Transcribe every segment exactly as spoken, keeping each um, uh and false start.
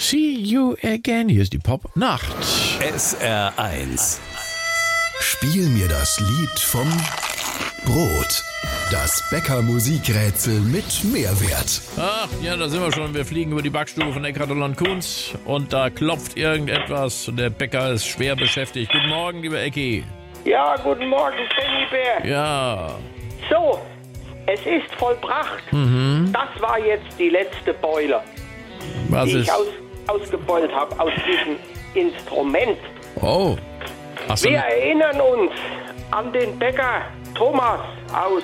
See you again. Hier ist die Pop-Nacht. S R eins. Spiel mir das Lied vom Brot. Das Bäcker-Musikrätsel mit Mehrwert. Ach, ja, da sind wir schon. Wir fliegen über die Backstube von Eckhard und Kunz und da klopft irgendetwas und der Bäcker ist schwer beschäftigt. Guten Morgen, lieber Ecki. Ja, guten Morgen, Bär. Ja. So, es ist vollbracht. Mhm. Das war jetzt die letzte Beule, Was die ist? ich aus, ausgebeult habe aus diesem Instrument. Oh. Ach so, Wir erinnern uns an den Bäcker Thomas aus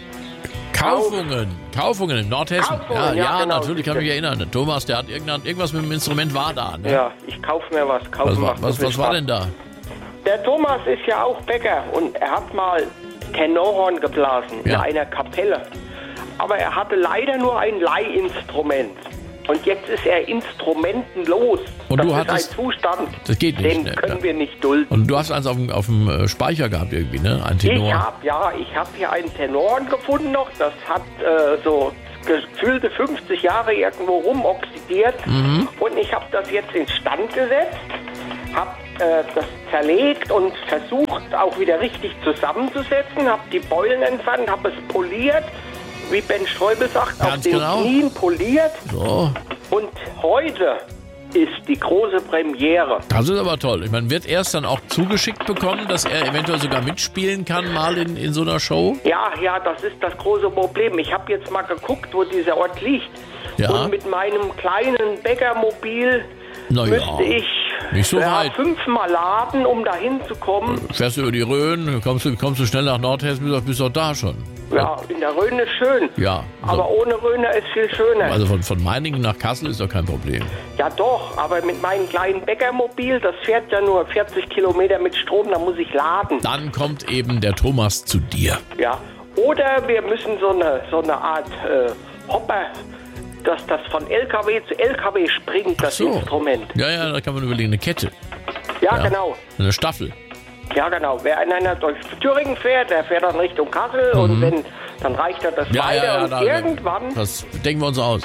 Kaufungen. Kaufungen in Nordhessen. Kaufungen, ja, ja, ja genau. natürlich kann ich mich erinnern. Der Thomas, der hat irgendein, irgendwas mit dem Instrument war da. Ne? Ja, ich kauf mir was. Kaufen Was, war, macht so was, viel was war Spaß. denn da? Der Thomas ist ja auch Bäcker und er hat mal Tenorhorn geblasen in Ja. einer Kapelle. Aber er hatte leider nur ein Leihinstrument. Und jetzt ist er instrumentenlos. Und das du ist hattest- ein Zustand, Das geht nicht, den ne? können Ja. wir nicht dulden. Und du hast eins auf dem, auf dem äh, Speicher gehabt irgendwie, ne? Ein Ich Tenor. habe ja, ich habe hier einen Tenorhorn gefunden noch. Das hat äh, so gefühlte fünfzig Jahre irgendwo rumoxidiert. Mhm. Und ich habe das jetzt instand gesetzt, habe äh, das zerlegt und versucht auch wieder richtig zusammenzusetzen, habe die Beulen entfernt, habe es poliert, wie Ben Streubel sagt, Ganz auf den genau. Knien poliert. So, Und heute ist die große Premiere. das ist aber toll. Ich meine, wird er es dann auch zugeschickt bekommen, dass er eventuell sogar mitspielen kann, mal in, in so einer Show? Ja, ja, das ist das große Problem. Ich habe jetzt mal geguckt, wo dieser Ort liegt. Ja. Und mit meinem kleinen Bäckermobil Na ja, müsste ich nicht so ja, weit. fünfmal laden, um dahin zu kommen. Fährst du über die Rhön, kommst du, kommst du schnell nach Nordhessen, bist, bist doch da schon. Ja, in der Rhön ist schön. Ja, Aber so. ohne Rhöner ist viel schöner. Also von, von Meiningen nach Kassel ist doch kein Problem. Ja doch, aber mit meinem kleinen Bäckermobil, das fährt ja nur vierzig Kilometer mit Strom, da muss ich laden. Dann kommt eben der Thomas zu dir. Ja. Oder wir müssen so eine, so eine Art äh, Hopper, dass das von L K W zu L K W springt, das So. Instrument. Ja, ja, da kann man überlegen, eine Kette. Ja, Ja. genau. Eine Staffel. Ja, genau. Wer in einer durch Thüringen fährt, der fährt dann Richtung Kassel und wenn, dann reicht er das Mhm. Ja, weiter ja, ja. und Da, irgendwann, das denken wir uns aus.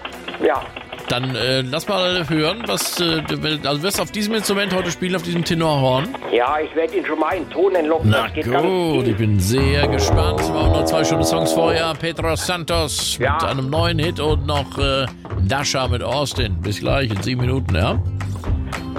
ja, Dann äh, lass mal hören, was äh, du willst. Also wirst du auf diesem Instrument heute spielen, auf diesem Tenorhorn? ja, ich werde ihn schon mal in Ton entlocken. Na Das geht ganz gut, ich tief. bin sehr gespannt. Wir haben noch zwei Stunden Songs vorher. Pedro Santos Ja. mit einem neuen Hit und noch äh, Dasha mit Austin. Bis gleich in sieben Minuten, ja?